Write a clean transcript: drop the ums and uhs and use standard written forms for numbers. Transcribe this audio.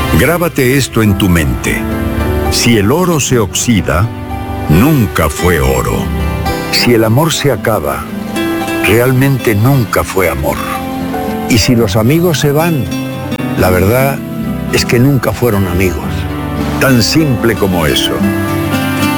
Grábate esto en tu mente. Si el oro se oxida, nunca fue oro. Si el amor se acaba, realmente nunca fue amor. Y si los amigos se van, la verdad es que nunca fueron amigos. Tan simple como eso.